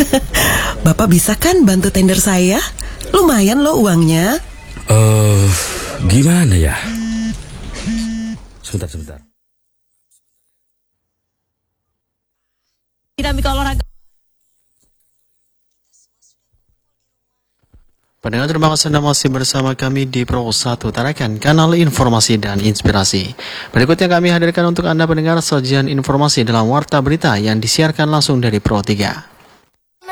Bapak bisa kan bantu tender saya? Lumayan loh uangnya. Gimana ya? Sebentar. Dinamika olahraga. Pendengar, terima kasih Anda masih bersama kami di Pro 1 Tarakan, kanal informasi dan inspirasi. Berikutnya kami hadirkan untuk Anda pendengar sajian informasi dalam Warta Berita yang disiarkan langsung dari Pro 3.